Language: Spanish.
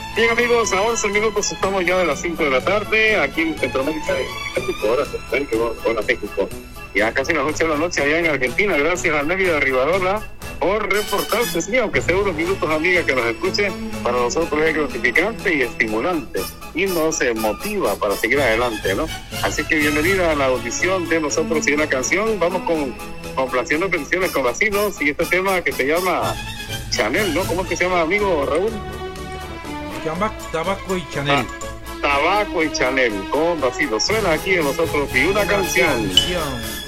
Bien, amigos, a 11 minutos estamos ya de las 5 de la tarde, aquí en Centroamérica, en 5 horas, que hora México. Ya casi las 8 de la noche allá en Argentina. Gracias a Nelly de Rivarola por reportarse, sí, aunque sea unos minutos, amiga, que nos escuche. Para nosotros es gratificante y estimulante y nos motiva para seguir adelante, ¿no? Así que bienvenida a la audición de nosotros y de la canción. Vamos complaciendo peticiones con vacilos y este tema que se llama Chanel, ¿no? ¿Cómo es que se llama, amigo Raúl? Se llama Tabaco y Chanel. Tabaco y Chanel, con vacilo. Suena aquí en nosotros y una canción.